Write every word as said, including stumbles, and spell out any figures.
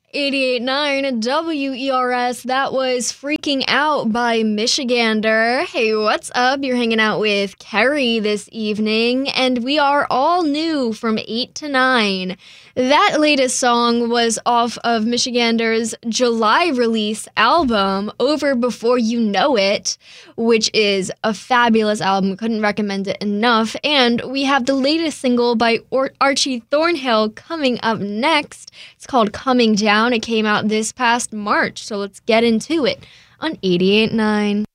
eighty-eight point nine W E R S. That was Freaking Out by Michigander. Hey, what's up? You're hanging out with Kerry this evening, and we are all new from eight to nine. That latest song was off of Michigander's July release album, Over Before You Know It, which is a fabulous album. Couldn't recommend it enough. And we have the latest single by or- Archie Thornhill coming up next. It's called Coming Down. It came out this past March, so let's get into it on eighty-eight point nine.